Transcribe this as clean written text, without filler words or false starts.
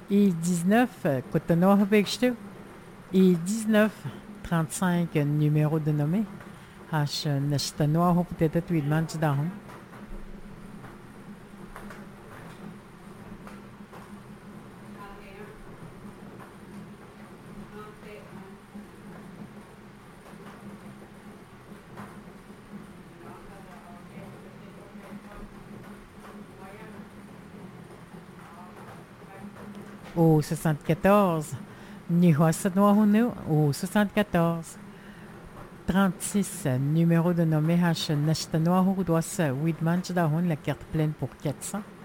Et 19, Cotonou Bextu. Et 19, 35, numéro de nommé. Hash, Nashtanoa, peut-être, Widman, Dahon. Au 74, Nihuasanoahunu, au 74. 36, numéro de nommé H. Nashtanoa Houdois, Widman, Dahon, la carte pleine pour 400.